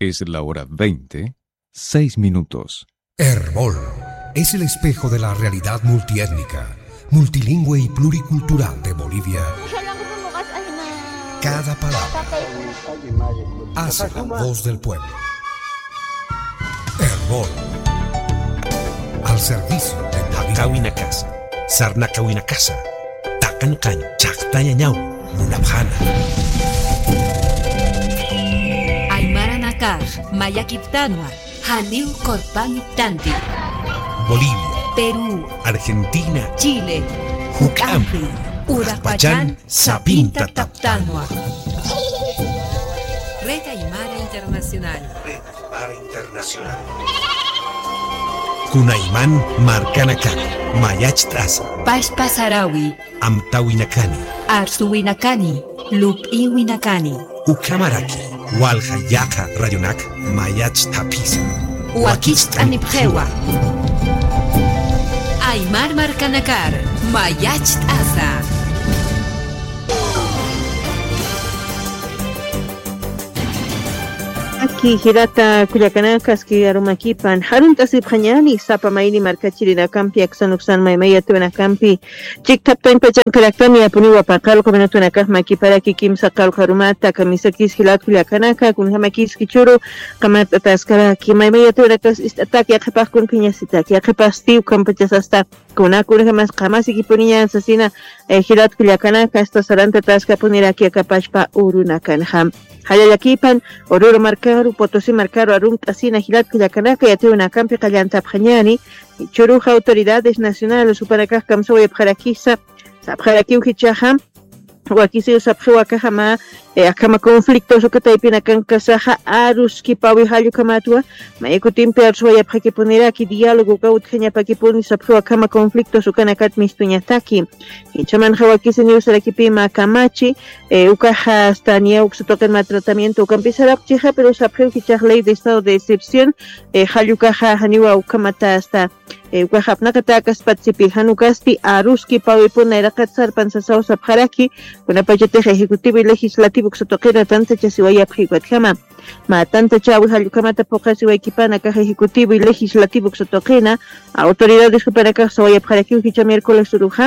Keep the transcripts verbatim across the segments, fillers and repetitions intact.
Es la hora veinte, seis minutos. Herbol es el espejo de la realidad multiétnica, multilingüe y pluricultural de Bolivia. Cada palabra hace la voz del pueblo. Herbol, al servicio de la vida. Kawinakasa, Sarnakawinakasa, Takankan, Chaktayañau, Munabjana. Aymara Nakar, Mayakiptanua, Haniu Korpan Tanti. Bolivia, Perú, Argentina, Chile, Jucampi, Urapachán, Sapinta Taptanua. Red Aymara Internacional. Red Aymara Internacional. Kunaiman Marcanacán, Mayachtraza, Pashpa Sarawi, Amtawinacani, Arsuwinacani, Lupiwinacani, Ucamaraki, Walhayaka Rayonak, Mayach Tapisa, Huaquichtanipjewa. Aymar Marcanakar, Mayach Asa. Aquí Hirata Culiacanakas ki arumakipan harun tasip hanyani sapa maini markachirina campi aksanuksan maimaya tuena campi chiktaptain pachan kalaktami apuni wapakal komena tuena kas makipara ki kim sakal harumata kamisakis hilat Culiacanaka kun hamakis kichuru kamat ataskara ki maimaya tuena kas istatak yakhepas kun piñasita yakhepas tiu kampachas hasta kuna kun hamas kamas ikipuniya asasina hilat Culiacanaka esta saranta taska punira ki akapashpa urunakan ham Hayalakipan, Oruro Marcaro, Potosí Marcaro, Arum, Asina, Gilat, Culiacanaca, y Ateuna Campi, Callantap, Jañani, Choruja, autoridades nacionales, Supanacas, Camso, y Abjaraquisa, Sabjaraquiu, Hichaham, Huaquisi, Sabjua, Cajama, Akama conflicto, Socataipina, Cancasaja, Arus, Kipawi, Hayu, Kamatua, Mayacutim, Perso, y Abjaquiponera, Ki diálogo, Gaut, Jañapakipuni, Sabjua, Kama conflicto, Sucanacat, Mistuñataki, y Chaman, Hawaquisi, News, Akipima, Kamachi, Ucaja, hasta Niau, se toca el tratamiento, Ucampizarap, Chija, pero Sabjeu, Kichaj, ley de estado de excepción, Hayucaja, Haniwa, Ucamata, hasta Ucajapnacatacas, Patsipi, Hanukasti, Aruski, Pawipuna, Irakatzar, Pansasao, Sabjaraki, una pacheteja ejecutivo y legislativo. Sotoquera tanta chasiwaya pjiguatjama ma tanta chawi halukamata pokasi waikipana caja ejecutivo y legislativo sotoquena autoridades para caja waya pjarakiu hicha miércoles uruja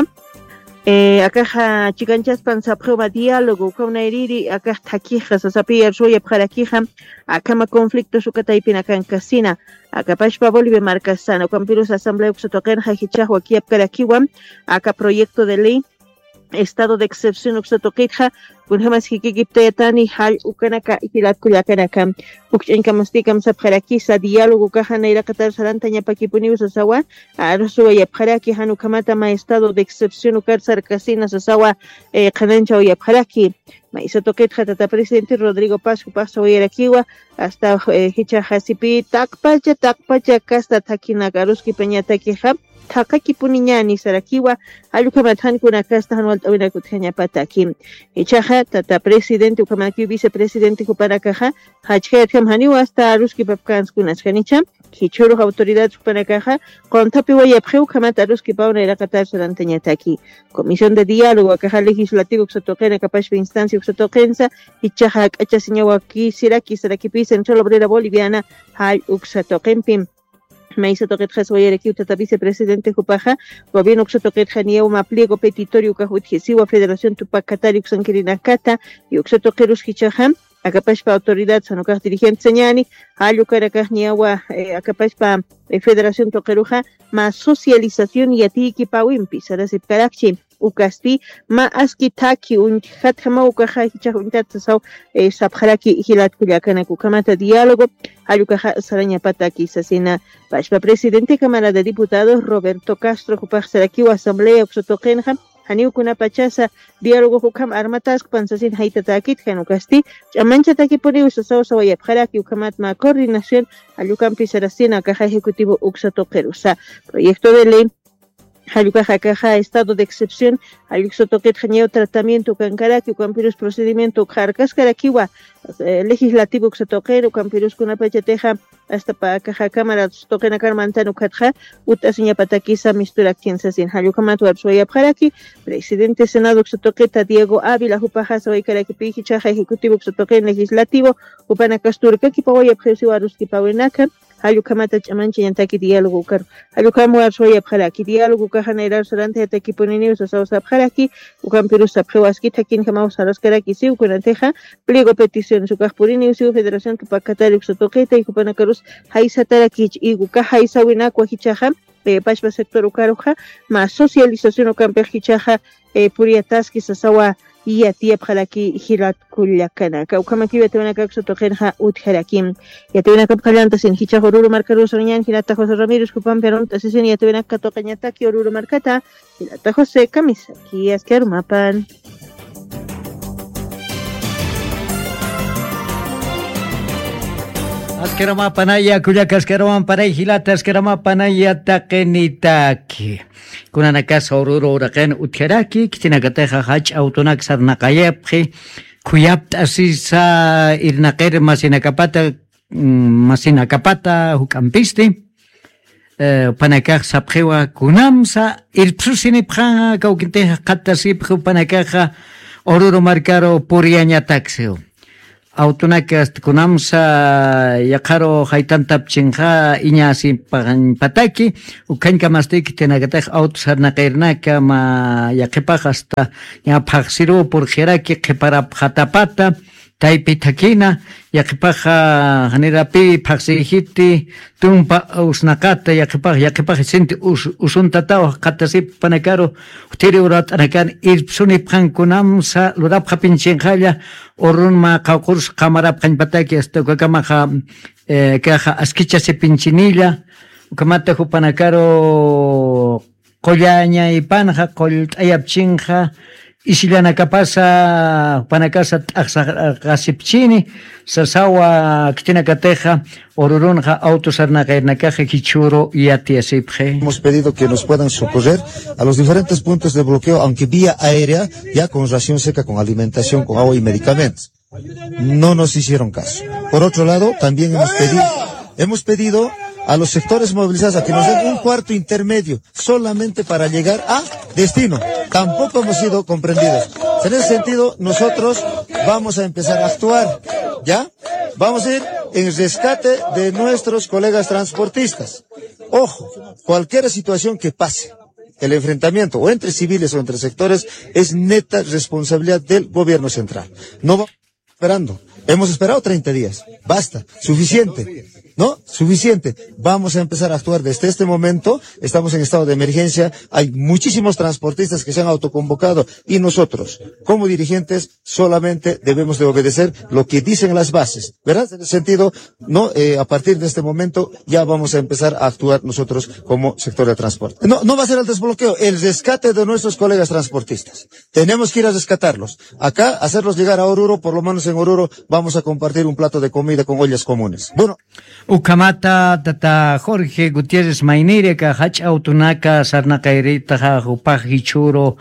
eh akaja chicanchas pansa prueba diálogo con eriri akaja takija sasapia waya pjarakija akama conflicto sukataipina kan casina akapashpa Bolivia marca sana campiros asamblea sotoquena hicha wakiap karakiwam aka proyecto de ley estado de excepción uxatoqueja kun hamas hikikiptayatani hal ukanaka ikilat Culiacanaka ukchen kamastikam sabjarakisa diálogo kahana irakatar saranta ñapakipuni usasawa arsuwa yapjaraki hanu kamata ma estado de excepción ukar sarcasina sasawa eh, kanancha yapjaraki ma isatoqueja tata presidente Rodrigo Paz paso yerakiwa hasta eh, hicha hasipi takpacha takpacha kasta takinagaruski peñatakiha Takaki puniñani sarakiwa alukamathan kuna kasta hanwal tawina kutjanya pataki ichaja tata presidente ukamaki vicepresidente kupanakaja hachkayat haniwa hasta ruski papkans kunachkanicha kichuru autoridad kupanakaja kontapi wayapjeu kamata ruski pauna irakatar sarantañataki comisión de diálogo akaja legislativo xatoqena kapashpa instancia xatoqensa ichaja k'achasiñawaki siraki sarakipi Central Obrera Boliviana hal uxatoqenpim Maísa Toquetjas Guayarequiu Tata Vicepresidente Jupaja, Gobierno Uxotoquetja Nieu pliego petitorio Cajutjesiwa Federación Tupacatari Uxanquirinacata y Uxotoquerus Hichajam, Acapashpa Autoridad Sanocaj Dirigente Señani, Ayucaracaj Niagua, Acapashpa Federación Toqueruja, más socialización y atiki pawimpi, Sarasip Carachi. Ukasti ma askitaki un hatjama ukaja hichahuntatsaw eh, sabjaraki hilat Culiacanaca kamata diálogo ayukaja saraña pataki sasina pashpa presidente Cámara de Diputados Roberto Castro jupaj saraki asamblea uxotoqenja haniu kuna pachasa diálogo hukam armatas pansasin haitatakit hanukasti chamancha taki poni usasaw sawayapjaraki ukamat ma coordinación ayukam pisarasina caja ejecutivo uxotoqerusa proyecto de ley Hayukaja caja estado de excepción, Ayuxotoquet jañeo tratamiento cancaraki, Campirus procedimiento carcascaraquiwa, eh, legislativo xatoquero, Campirus con apachateja, hasta para caja cámara, toquen carmantano catja, utasiña pataquiza, mistura quince sin Hayukamatu Arsuaya Paraki, presidente Senado xatoqueta Diego Ávila, Jupaja, Soikaraki Pichichaja, ejecutivo xatoquen legislativo, Upanacasturca, Kipawaya, Presiuarus, Kipawinaka, Hayukamata chamanchi yantaki diálogo kar Hayukamu arsoya pharaki diálogo ka generar sarante ataki ponini usao sapharaki ukampiru saphewaski takin kama usaras karaki si ukunanteja pliego petición sukaj purini usi federación tupakatari usotoqueta y kupanakarus haisatarakic y uka haisawina kwahichaja eh, pashpa sector ukaruja ma socialización ukampejichaja eh, puriataski sasawa y a ti apjalaki hirat kullakana kaukamaki betena kakso tokenja utharakim ya te ven kapkalanta sin hicha horuru marcaru soñan hilata José Ramírez kupam peron tasisen ya te ven katokañata ki horuru markata hilata José camisa ki asker mapan Askerama panaya kuya kaskerama panay hilata askerama panaya takenitaki kunanakas oruro uraken utkeraki kitinagateja hach autonak sarnaqayapji kuyapt asisa irnaqer masinakapata masinakapata hukampisti panakaj sapjewa kunamsa irpsusinipja kaukinteja qatasipju panakaja oruro marcaro puriañatakseo autonakas kunamsa yakaro haitantapchinja iñasi pataki ukanka mastiki tenagatej autsarnaqirnaka ma yaqipa hasta ya phaxiro por jeraki qipara phatapata taypi takina yaqipaja hanerapi phaxihiti tumpa usnaqata yaqipa yaqipa sinti usuntataw qatasip panakaro utiri urat anakan irpsuni phankunamsa lurapha pinchinjalla orunma qawqurs qamarap qanpataki hasta kakamaja kaja askicha se pinchinilla ukamata hupanakaro qollaña ipanja qol ayapchinja Isilana kapasa panakasa tasipchini sasawa kitinakateja orurunja autosarnaqairnakaje kichuro y atiasipje. Hemos pedido que nos puedan socorrer a los diferentes puntos de bloqueo, aunque vía aérea, ya con ración seca, con alimentación, con agua y medicamentos. No nos hicieron caso. Por otro lado, también hemos pedido, hemos pedido a los sectores movilizados a que nos den un cuarto intermedio solamente para llegar a destino. Tampoco hemos sido comprendidos. En ese sentido, nosotros vamos a empezar a actuar, ¿ya? Vamos a ir en rescate de nuestros colegas transportistas. Ojo, cualquier situación que pase, el enfrentamiento o entre civiles o entre sectores es neta responsabilidad del gobierno central. No vamos esperando. Hemos esperado treinta días. Basta. Suficiente. ¿No? Suficiente. Vamos a empezar a actuar desde este momento. Estamos en estado de emergencia. Hay muchísimos transportistas que se han autoconvocado y nosotros, como dirigentes, solamente debemos de obedecer lo que dicen las bases. ¿Verdad? En ese sentido, no, eh, a partir de este momento ya vamos a empezar a actuar nosotros como sector de transporte. No, no va a ser el desbloqueo, el rescate de nuestros colegas transportistas. Tenemos que ir a rescatarlos. Acá, hacerlos llegar a Oruro, por lo menos en Oruro, vamos a compartir un plato de comida con ollas comunes. Bueno. Ukamata tata Jorge Gutiérrez Mainire ka hach autunaka sarnaqairita ha hupahichuro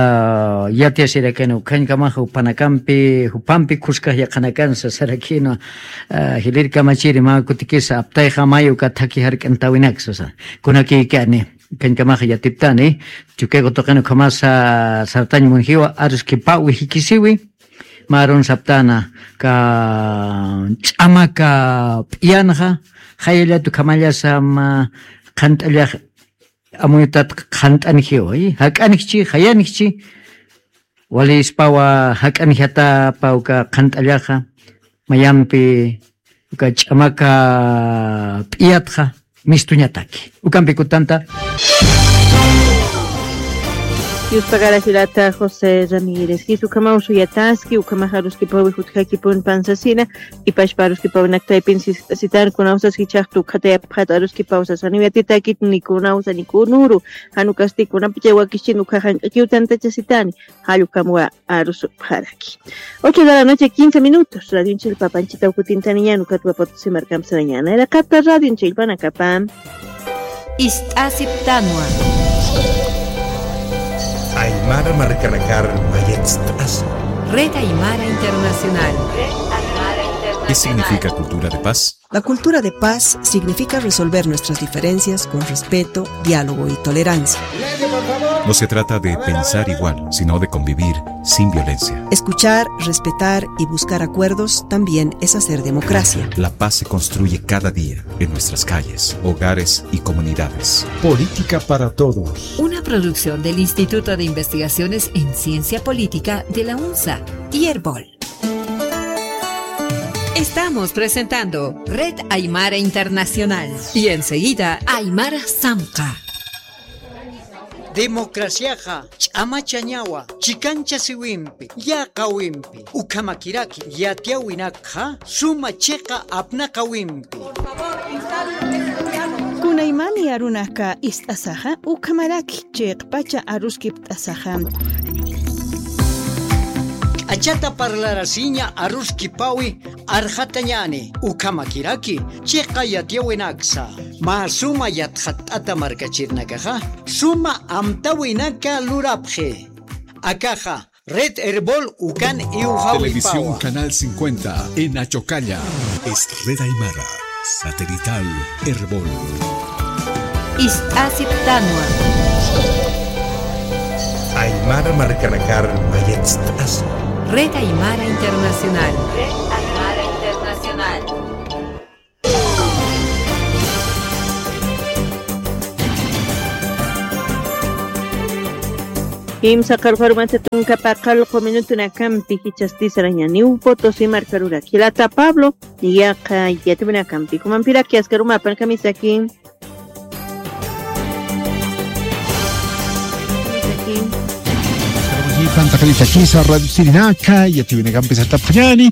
yatia sirakeno kankama hupanakampi hupampi kuska yakanakan sasarakino hilir kamachiri ma kutikisa aptai hamayu ka thaki harkantawinak sasa kunaki kani kankama yatiptani chukego tokeno kamasa sartani munhiwa aruski pawi hikisiwi Maron saptana ka chamaka pianja khayla tu kamaya sama khantalya amuitat khantanhiyo ai hakanchi khayanchi wali spawa hakanhata pauka khantalyaja mayampi ka chamaka piatja mistuñataki ukampi kutanta Yus pagara hilata José Ramírez. Kisu kamau suyataski, ukamaharus kipawi hutkaki pun pansasina, ipashparus kipawi naktai pinsisitar kunausas hichaktu kataya patarus kipausas aniviatita kit ni kunausa ni kunuru, hanukasti kunapichawa kishinu kahan kiutanta chasitani, halu kamua arus paraki. ocho de la noche, quince minutos. Radio Chilpa Panchita Ukutintaniñanu katwa potsimar kamsarañana. Era kata Radio Chilpa nakapam. Istasip tanwa. Aymara Maracanacar Mayach Asa. Red Aymara Internacional. ¿Qué significa cultura de paz? La cultura de paz significa resolver nuestras diferencias con respeto, diálogo y tolerancia. No se trata de pensar igual, sino de convivir sin violencia. Escuchar, respetar y buscar acuerdos también es hacer democracia. La paz se construye cada día en nuestras calles, hogares y comunidades. Política para todos. Una producción del Instituto de Investigaciones en Ciencia Política de la UNSA y Herbol. Estamos presentando Red Aymara Internacional y enseguida Aymara Samka. Democraciaja, ch'amachañawa, chikancha siwimpi, yakawimpi, ukamakiraki, yatiawinakja, suma cheqa apnakawimpi. Kunaymani arunaka istasaja, ukamaraki cheqpacha aruskiptasaja. Achata parlarasiña aruskipawi arjatañani ukamakiraki chiqa yatiawinaksa ma suma yatjatata markachirnakaja suma amtawinaka lurapje akaja Red Herbol ukan iujawipawa. Televisión Canal cincuenta en Achocalla. Es Red Aymara, satelital Herbol. Istasip Tanua. Aymara Maracanacar Mayach Asa. Red Aymara Internacional. Red Aymara Internacional. Imsa karfarumanta tunka pakal minuto na campi hichasti saraña ni un foto si marcarura kilata Pablo ya ka yatuna campi kumampira ki askaruma pan kamisaki Tanta calita kisa radio sirinaka ya tiene campi salta payani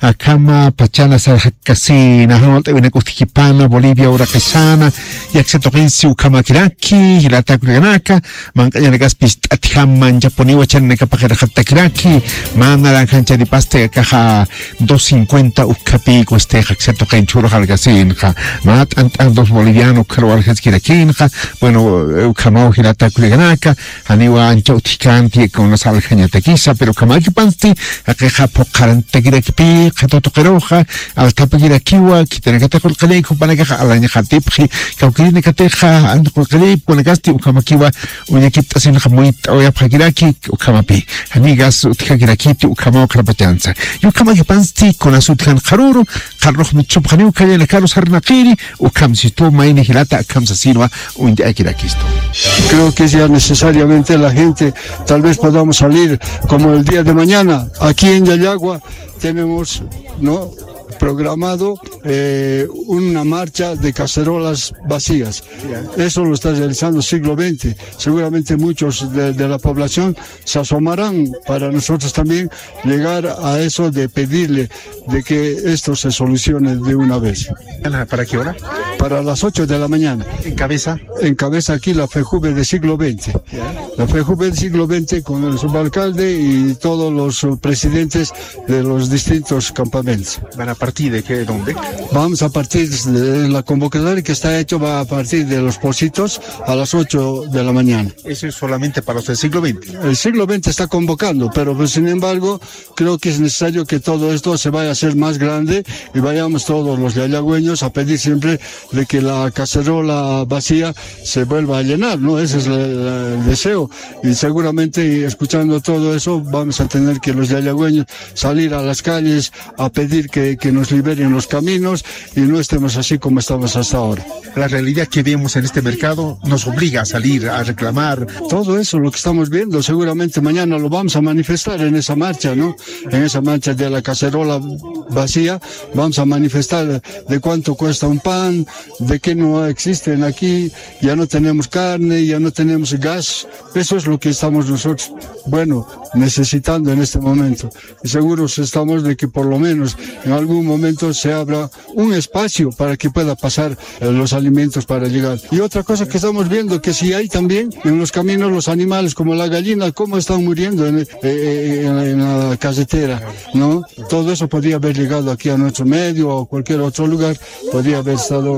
akama pachana sa casina no te viene kustikipana Bolivia ora kesana ya excepto pensi ukama kiraki hilata kuranaka mankanya negas pist athaman japoni wachan neka pakera hatta kiraki mana la cancha de paste caja dos cincuenta ukapi cueste excepto que enchuro al casina mat an dos bolivianos creo al kirakin bueno ukama hilata kuranaka aniwa ancha utikanti con las aljañatequisa pero kamaki pansti aqueja pocarante kiraki katoto keroja al tapagira kiwa kitenekate kol kalei kupanakeja alaña hatipji kaukini kateja ando kol kalei ponekasti ukamakiwa unyekita sin hamuit oya pagiraki ukamapi amigas utkagiraki ukamaokrapachanza yukamaki pansti con asutkan haruru karroh michup haniu kaya carlos harnaqiri ukamsitu maini hilata akamsasinwa unde akirakisto. Creo que ya necesariamente la gente tal vez podamos salir como el día de mañana aquí en Yayagua tenemos no programado eh, una marcha de cacerolas vacías. Eso lo está realizando Siglo veinte. Seguramente muchos de, de la población se asomarán para nosotros también llegar a eso de pedirle de que esto se solucione de una vez. ¿Para qué hora? Para las ocho de la mañana. ¿En cabeza? En cabeza aquí la FEJUVE de Siglo veinte. La FEJUVE de Siglo veinte con el subalcalde y todos los presidentes de los distintos campamentos. ¿Van a partir de qué, dónde? Vamos a partir de la convocatoria que está hecho, va a partir de Los Pocitos a las ocho de la mañana. ¿Eso es solamente para los del siglo veinte? El siglo veinte está convocando, pero pues, sin embargo creo que es necesario que todo esto se vaya a hacer más grande y vayamos todos los yayagüeños a pedir siempre de que la cacerola vacía se vuelva a llenar, ¿no? Ese es el, el deseo, y seguramente escuchando todo eso vamos a tener que los yayagüeños salir a las calles a pedir que, que nos liberen los caminos y no estemos así como estamos hasta ahora. La realidad que vemos en este mercado nos obliga a salir a reclamar. Todo eso, lo que estamos viendo, seguramente mañana lo vamos a manifestar en esa marcha, ¿no? En esa marcha de la cacerola vacía, vamos a manifestar de cuánto cuesta un pan, de que no existen aquí, ya no tenemos carne, ya no tenemos gas. Eso es lo que estamos nosotros, bueno, necesitando en este momento. Y seguros estamos de que por lo menos en algún momento se abra un espacio para que pueda pasar eh, los alimentos para llegar. Y otra cosa que estamos viendo, que si hay también en los caminos los animales como la gallina, cómo están muriendo en, eh, en, en la carretera, ¿no? Todo eso podría haber llegado aquí a nuestro medio o cualquier otro lugar, podría haber estado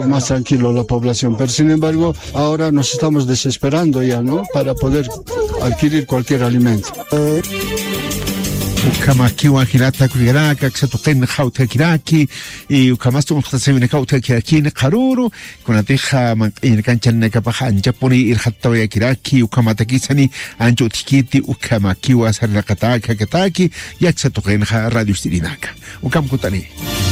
más tranquilo la población. Pero sin embargo, ahora nos estamos desesperando ya, ¿no? Para poder adquirir cualquier alimento. Ukamakiwa hirata kuligaraka ksatuqin khawta kiraki y ukamastu mukhtasibina khawta kiraki qaruru kunateja man irkanchan kapaja anjapuni irhatta ya kiraki ukamatakisani anjo tikiti ukamakiwa sarlaqataka kataki yaksatuqin kha radio stirinaka ukamkutani.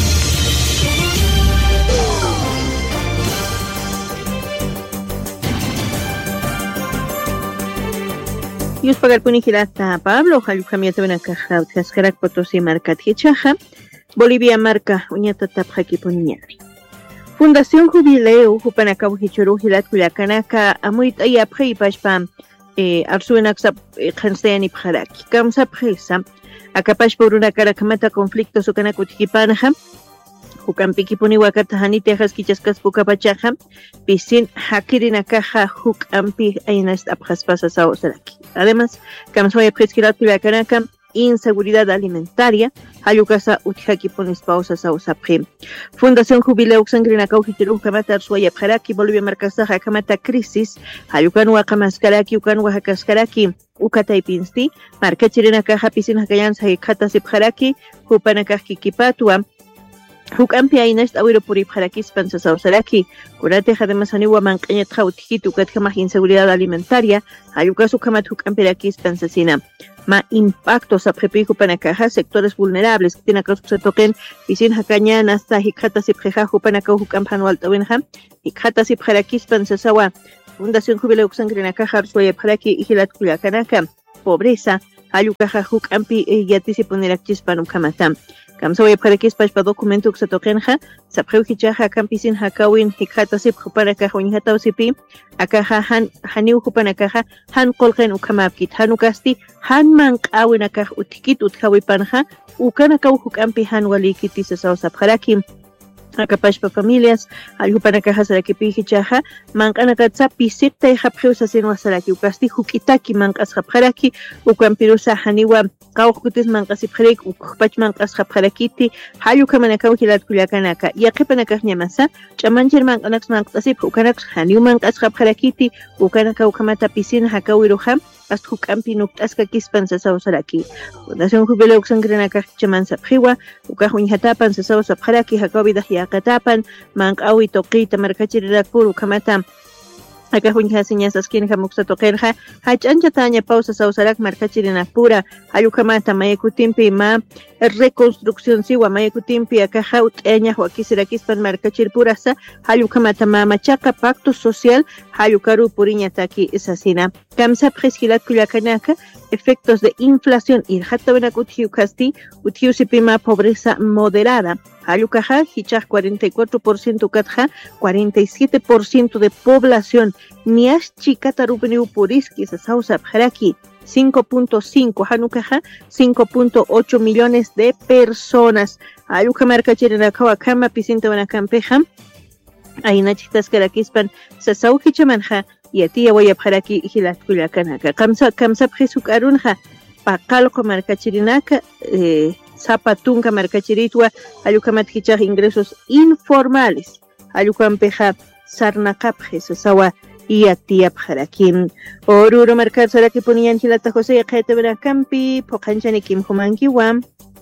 Yus pagar punijilata Pablo, Jalujamiata Benacaja, Cascarac Potosí, Marca Tiechaja, Bolivia Marca, Uñata Tapjaki Poniñari. Fundación Jubileo, Jupanacau Hichuru, Hilat Culiacanaca, Amuit Ayapre y Pashpam, Arsuenaxa Hansteani Pjaraki, Kamsa Presa, Acapash por una caracamata conflicto Sucanacutipanja, Hukampiki Puniwakatahani Tejas Kichaskas Pucapachaja, Pisin Hakirina Caja, Hukampi Ainast Abjaspasa Saosaraki. Además, Kamsoya Presquirat Pilacanaka, inseguridad alimentaria, Hayukasa Utjaki Ponis Pausa Sausaprim. Fundación Jubileo Xangrinacau Hitiru Kamata Suaya Paraki, Bolivia Marcasa Hakamata Crisis, Hayukanua Kamaskaraki, Ukanua Hakaskaraki, Ukatay Pinsti, Marca Chirinaka Hapisin Hakayansa Hikata Sipharaki, Hupanaka Kikipatua, Hukampi Ainast Awiro Puri Parakis Pansasausalaki, Kurate además Aniwa Mancañet Hautikitu Katkama inseguridad alimentaria, Ayukasu Kamat Hukamperakis Pansasina. Ma impactos a Prepiku Panakaja, sectores vulnerables que tienen que se toquen, Pisin Hakañan hasta Hikata Sipjeja, Hupanaka Hukampano Altawenja, Hikata Sipjarakis Pansasawa, Fundación Jubileo Xangrinakaja, Suaya Paraki y Hilat Kuliakanaka, pobreza, Ayukaja Hukampi y Yatisiponerakis Panum Kamatam. Kamsoya Parakis Pashpa documento que se toquenja, Sapreu Hichaja, Campisin Hakawin, Hikata Sip Hupanaka, Hunyata Sipi, Akaja Han, Haniu Hupanakaja, Han Kolgen Ukamapkit, Hanukasti, Han Mank Awinakaj Utikit Utkawipanja, Ukanakau Hukampi Han Walikiti Sasao Sapraki. Akapashpa familias, Ayupanakaja Sarakipi Hichaja, Mankanakatsa Pisipta y Hapreusa Senua Saraki, Ukasti Hukitaki Mankas Hapraki, Ukampirusa Haniwa. Kaukutis Mankasiphrek, Ukpach Mankas Haparakiti, Hayukamanakau Hilat Kuliakanaka, Yakipanakah Nyamasa, Chamancher Mankanax Mankasip, Ukanax, Haniu Mankas Haparakiti, Ukanaka Ukamata Piscina Hakawiruham, Astukam Nuktaska Kispansa Sausaraki. Fundación Jubileo Xangrenaka Chamansa Priwa, Ukahunhatapan Sasausa Paraki, Hakavida Yakatapan, Mankawi Tokita Markachirirakpur, Ukamata. Acá junja señas askin hamuksa tokerja, hachancha taña pausa sausarak marcachirina pura, ayukamata mayekutimpi ma reconstrucción siwa mayekutimpi acá haut eña huakisirakispan marcachir purasa, ayukamata ma machaca pacto social, ayukaru puriña taki esasina. Kamsa presquilat kuliakanaka, efectos de inflación y jatabenakut hiukasti, utiusipima pobreza moderada. Ayukaja, Hichaj cuarenta y cuatro por ciento Katja, cuarenta y siete por ciento de población, Niash Chikatarupeniu Puriski, Sasausa Paraki, cinco punto cinco, Hanukaja, cinco punto ocho millones de personas. Ayukamarka Chirenakawa Kama, Pisinta Banacampeja, Ainachitas Karakispan, Sasau Hichamanja, y a ti voy a Paraki, Hilat Kuliakanaka. Kamsa, Kamsa Presuk Arunja, Pakalko Markachirinaka, eh, Zapatunca Marcachiritwa, Ayukamat Hichaj ingresos informales, Ayukampeja Sarnakapje, Sasawa y Atiap Harakim. Oruro Marcar Saraki ponían Hilata José y Kete Campi, Pokanchani Kim Humankiwam.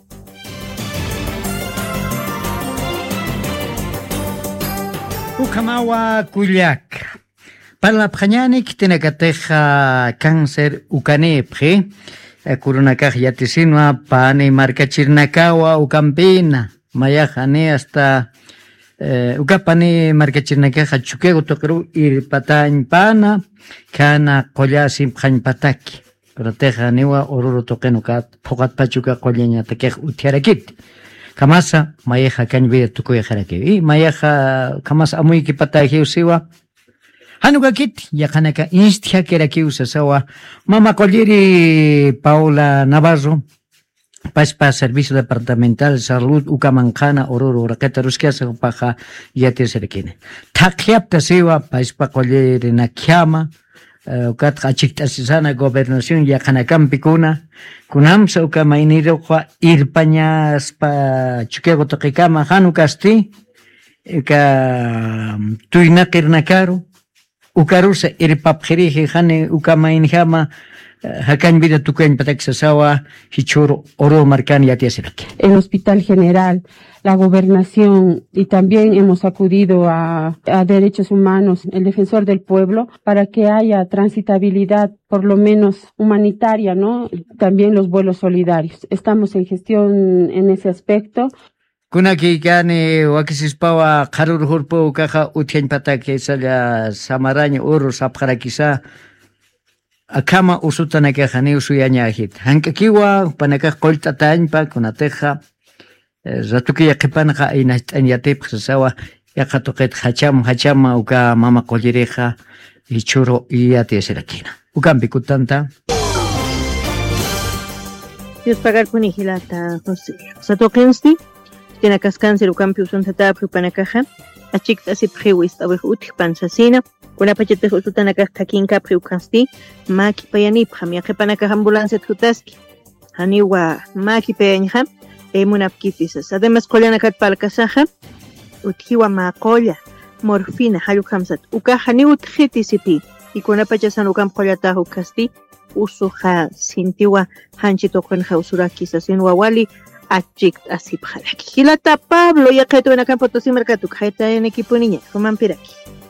Ukamawa Kuliak. Para la Pjañanik tiene que teja cáncer ucanepje. Kurunakaj yatisinua pane markachirnakawa ukampina mayajane hasta uh, ukapane markachirnakaja chukego tokeru irpatañ pana kana qollasim phañpataki proteja niwa oruro tokenukat phogat pachuka qollaña takej utiarakit kamasa mayaja kanbe tukoy jarake y mayaja kamasa amuy kipataji usiwa Hanukakit, yakanaka instia keraki usasawa, mama Colliri Paula Navarro, Paspa Servicio Departamental Salud Ucamancana Oruro, Raqueta Ruskia Paja Yati Serkine. Takiapta Siwa, Paspa Colliri Nakiama, Ukat Hachikta Sisana Gobernación Yakanakam Picuna, Kunamsa Ukamainiro Irpañas Pa Chukego Tokikama Hanukasti, ka tuynaqirnakaru ukarusa irpapjiriji jane ukamainjama hakan vida tukañ pataksasawa hichuro oro marcan yatiasiraki. El Hospital General, la Gobernación y también hemos acudido a, a Derechos Humanos, el Defensor del Pueblo, para que haya transitabilidad por lo menos humanitaria, ¿no? También los vuelos solidarios. Estamos en gestión en ese aspecto. Kunaki kane wakisispawa karur hurpo kaja utian patake sala samaraño oro sapjarakisa akama usutana que jane usuyanya hit hankakiwa panaka kolta tañpa kunateja ratuki yakipanaja inatanyatep sawa yakatoqet hacham hachama uka mama kollereja y churo y atieserakina ukampi kutanta Dios pagar punihilata José Satokensti tiene cascáncer ukampi usuntata panakaja achik asip khiwis aweh utik pansasina kuna pachete usutana kakinka priukasti maki payani phamia kepanaka ambulancia tutaski haniwa maki payanja emunapkifisas además kolana kat palkasaja uthiwa makolla morfina halukamsat uka hani utkhitisipi y kuna pachasan ukam qollata ukasti usuja sintiwa hanchito kon khausuraki sasin wawali achik asip khalaki hilata Pablo ya kaito en acá Potosí mercatu kaita en equipo niña kuman piraki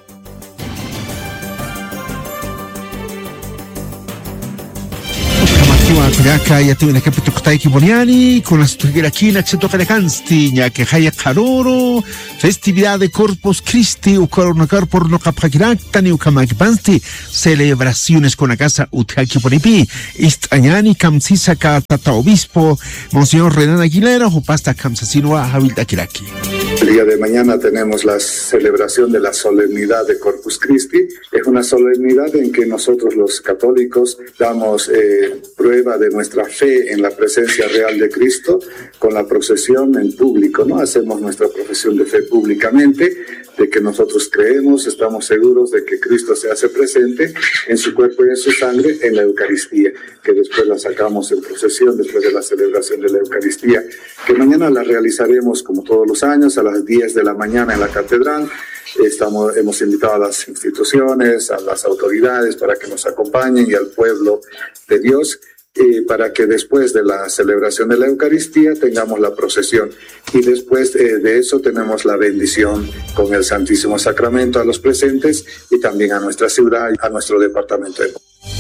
Kiwa kuyaka yatu na kapito kutay kiboniani con las tugira kina xeto kalekansti nya que haya karoro festividad de Corpus Christi u coronakar por no kaphakirakta ni ukamakipansti celebraciones con la casa uthaki ponipi istañani kamsisa ka tata obispo Monseñor Renan Aguilera o pasta kamsasinwa habilta kiraki. El día de mañana tenemos la celebración de la solemnidad de Corpus Christi. Es una solemnidad en que nosotros los católicos damos eh, prueba de nuestra fe en la presencia real de Cristo con la procesión en público, ¿no? Hacemos nuestra profesión de fe públicamente, de que nosotros creemos, estamos seguros de que Cristo se hace presente en su cuerpo y en su sangre en la Eucaristía, que después la sacamos en procesión después de la celebración de la Eucaristía, que mañana la realizaremos como todos los años a las diez de la mañana en la catedral. Estamos, hemos invitado a las instituciones, a las autoridades para que nos acompañen y al pueblo de Dios, eh, para que después de la celebración de la Eucaristía tengamos la procesión y después eh, de eso tenemos la bendición con el Santísimo Sacramento a los presentes y también a nuestra ciudad y a nuestro departamento de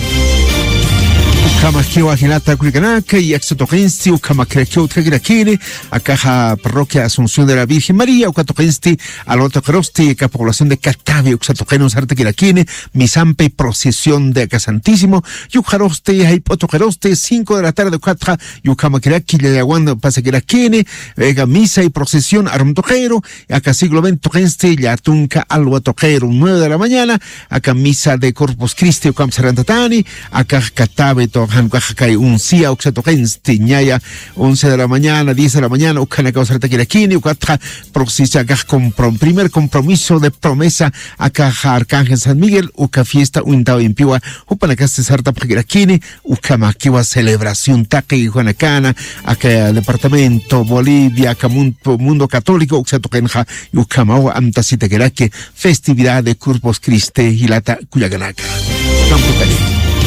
Kama kiwa hilata kulikanaka y exotogensti o kama krekiot kagrakine a caja parroquia Asunción de la Virgen María o catogensti al otro crosti que población de Catave o xatogenos arte kirakine misampe y procesión de acá Santísimo y ujaroste y hipotogeroste cinco de la tarde cuatro y kama kiraki le aguando pasa kirakine vega misa y procesión armtojero acá siglo veinte togensti ya tunca algo tojero nueve de la mañana acá misa de Corpus Christi o kama sarantatani acá Catave to Hankakai un cia oxatogensti ñaya once de la mañana, diez de la mañana, ukana causarta kirakini, ukatra proxisa acá comprom, primer compromiso de promesa acá Arcángel San Miguel, uka fiesta uintao impiwa, upanacá cesarta kirakini, ukamakiwa celebración taque y juanacana, acá departamento Bolivia, acá mundo, mundo católico, oxatogenja, y ukamawa amtasita kiraki, festividad de Corpus Christi hilata kuyaganaka. Campo Cali.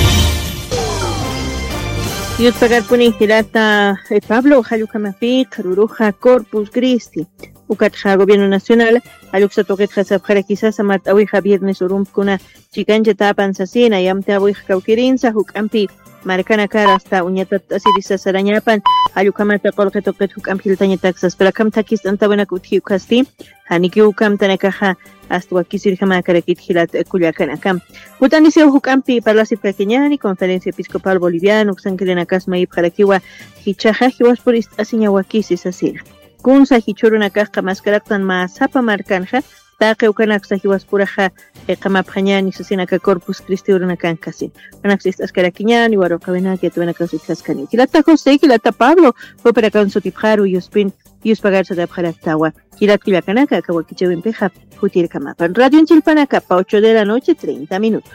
Dios pagar puni hilata eh, Pablo Hayukamapi, Karuruja, Corpus Christi, Ukatja Gobierno Nacional, Aluxa Toquetja Sabjara quizás Amat Awija Viernes Urum Kuna, Chicancha Tapan Sasina, Yamta Awija Kaukirinsa, Hukampi, Marcana Cara hasta Uñatat Asirisa Sarañapan, Ayukamata Colque Toquet Hukampi Taña Taxas, pero Kamtakis Tanta Buena Kutki Ukasti, Haniki Ukam Tanakaja, hasta aquí Sirjama Karakit Hilat Culiacanacam. Utanisio Hukampi, Parlasi Pequeñani, Conferencia Episcopal Boliviana, Uxankelena Casma y Parakiwa, Hichaja, Hiwaspurist Asiñahuaquisis Asir. Kunsa Hichuruna Caja más caractan más Zapa Marcanja, Taque Ucanaxa Hiwaspuraja, Kamapjañani, Sasinaka Corpus Christi Urunacan Casin. Anaxistas Caraquiñani, Huarocabenaki, Atuanacasut Cascani. Hilata José, Hilata Pablo, fue para Cansotipjaru, Yuspin, Yuspagarsa de Abjaractawa. Hilat Culiacanaca, Kawakichewin Peja, Jutir Kamapan. Radio en Chilpanaca, pa ocho de la noche, treinta minutos.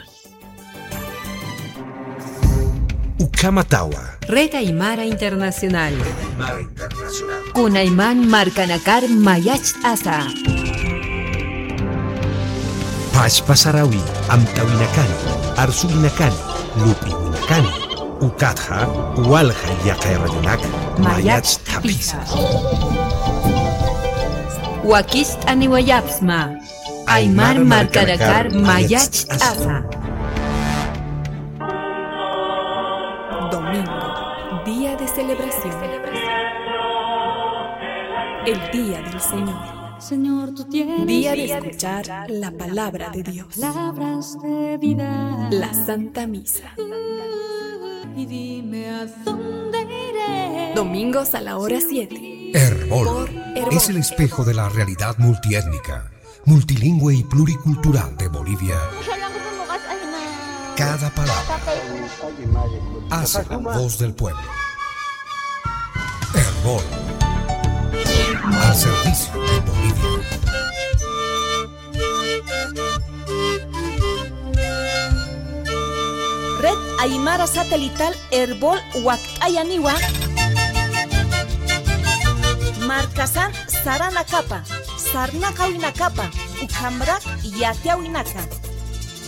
Ukamatawa. Red Aymara Internacional. Aymara Internacional. Kunayman Marcanakar Mayach Asa. Pashpasarawi, Amtawinakani, Arsulinakani, Lupinakani, Ukatha, Ualja Yaqayrayunak, Mayach Tapisa. Wakist aniwayapsma, Aymar markarakar Mayach asa. Domingo, día de celebración. El día del Señor. Señor, tú tienes día de escuchar la palabra de Dios. Palabras de vida. La Santa Misa. Y dime a dónde iré. Domingos a la hora siete. Herbol es el espejo de la realidad multiétnica, multilingüe y pluricultural de Bolivia. Cada palabra hace la voz del pueblo. Herbol, al servicio de Bolivia. Red Aymara Satelital Herbol Huacayaniwa Marcasan Saranacapa Sarnacawinacapa Ucambra Yateawinaca